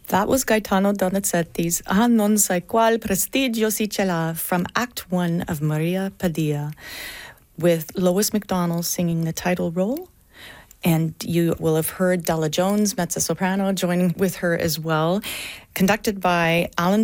That was Gaetano Donizetti's Ah non sai qual prestigio si ce l'ha from Act 1 of Maria Padilla, with Lois McDonald singing the title role. And you will have heard Della Jones, mezzo-soprano, joining with her as well, conducted by Alan